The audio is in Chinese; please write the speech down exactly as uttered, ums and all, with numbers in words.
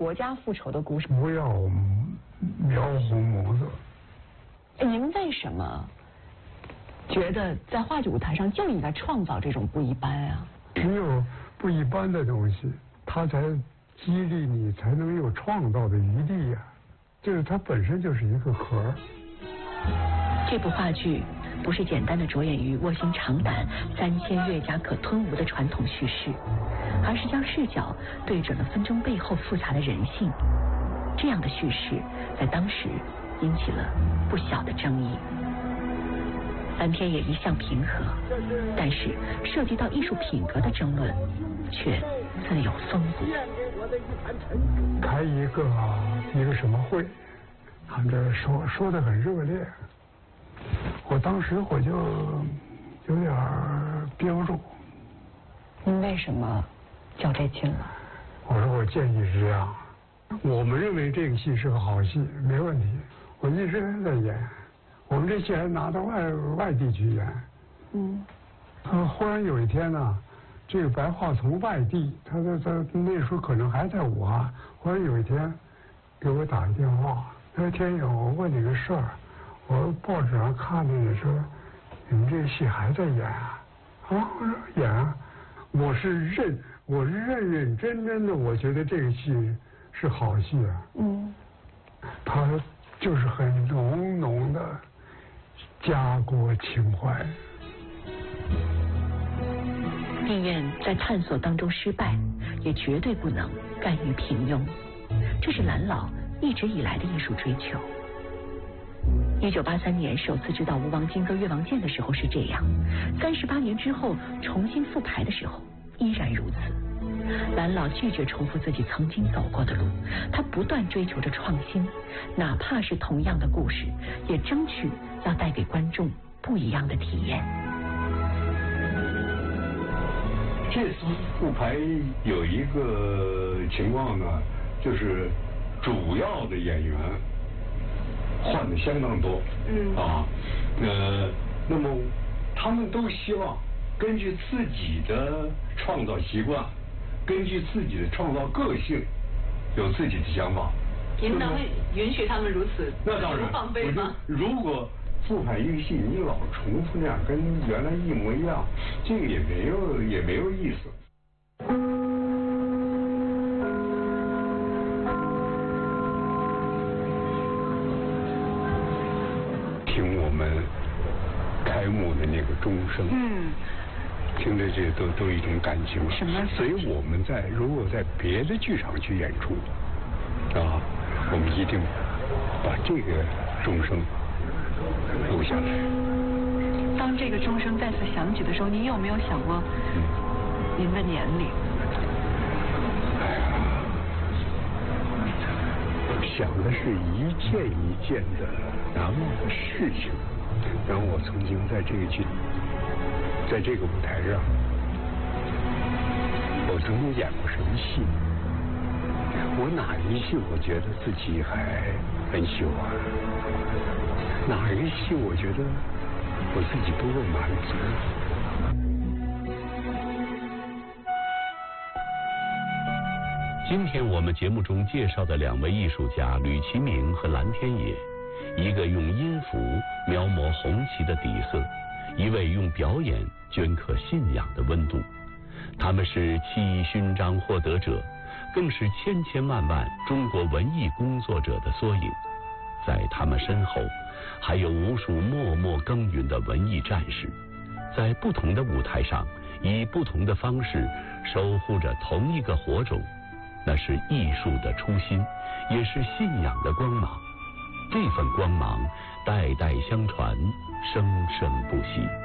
国家复仇的故事。 不要描红模子。 您为什么觉得在话剧舞台上就应该创造这种不一般啊？ 只有不一般的东西，它才激励你，才能有创造的余地呀、啊。就是它本身就是一个壳。 这部话剧不是简单的着眼于卧薪尝胆、三千越甲可吞吴的传统叙事，而是将视角对准了纷争背后复杂的人性。这样的叙事在当时引起了不小的争议。蓝天野一向平和，但是涉及到艺术品格的争论却自有风骨。 开一个一个什么会，他们这说说的很热烈，我当时我就有点憋不住。 您为什么较这劲了？ 我说我建议是这样，我们认为这个戏是个好戏，没问题，我一直在演，我们这戏还拿到外外地去演。嗯。呃，忽然有一天呢，这个白桦从外地，他在在那时候可能还在武汉，忽然有一天给我打一电话，他说天友，我问你个事儿，我报纸上看见你说你们这个戏还在演啊？啊，我说演啊，我是认，我是认认真真的，我觉得这个戏是好戏啊。嗯。他就是很浓浓的家国情怀。 宁愿在探索当中失败，也绝对不能甘于平庸。这是蓝老一直以来的艺术追求。一九八三年首次执导吴王金戈越王剑的时候是这样，三十八年之后重新复排的时候依然如此。蓝老拒绝重复自己曾经走过的路，他不断追求着创新，哪怕是同样的故事，也争取要带给观众不一样的体验。 这次复排有一个情况呢，就是主要的演员换的相当多，嗯啊，呃，那么他们都希望根据自己的创造习惯，根据自己的创造个性，有自己的想法。 您能允许他们如此那当然放飞吗？ 如果复排一个戏，你老重复那样，跟原来一模一样，这个也没有也没有意思。听我们开幕的那个钟声，嗯，听着这都都一种感情。 什么？ 所以我们在如果在别的剧场去演出，啊，我们一定把这个钟声录下来。 当这个钟声再次响起的时候，您有没有想过您的年龄？ 哎呀，想的是一件一件的难忘的事情。然后我曾经在这个剧，在这个舞台上，我曾经演过什么戏？我哪一戏我觉得自己还很喜欢？哪一戏我觉得我自己不够满足？ 今天我们节目中介绍的两位艺术家吕其明和蓝天野，一个用音符描摹红旗的底色，一位用表演镌刻信仰的温度。他们是七一勋章获得者，更是千千万万中国文艺工作者的缩影。在他们身后，还有无数默默耕耘的文艺战士，在不同的舞台上，以不同的方式守护着同一个火种。那是艺术的初心，也是信仰的光芒。这份光芒代代相传，生生不息。